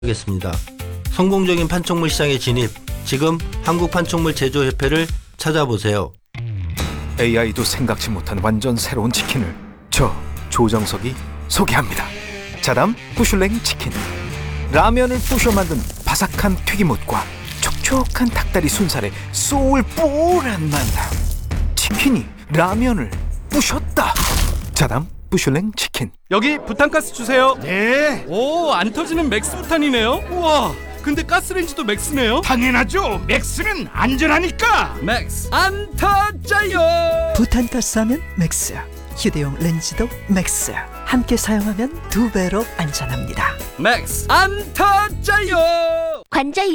하겠습니다. 성공적인 판촉물 시장에 진입. 지금 한국판촉물제조협회를 찾아보세요. AI도 생각지 못한 완전 새로운 치킨을 저 조정석이 소개합니다. 자담 부슐랭 치킨. 라면을 부셔 만든 바삭한 튀김옷과 촉촉한 닭다리 순살의 소울뽀란 맛. 치킨이 라면을 부셨다. 자담 부슐랭 치킨. 여기 부탄가스 주세요. 네, 오, 안 터지는 맥스 부탄이네요. 우와, 근데 가스레인지도 맥스네요. 당연하죠. 맥스는 안전하니까. 맥스 안 터져요. 부탄가스 하면 맥스, 휴대용 렌즈도 맥스. 함께 사용하면 2배로 안전합니다. 맥스 안 터져요. 관절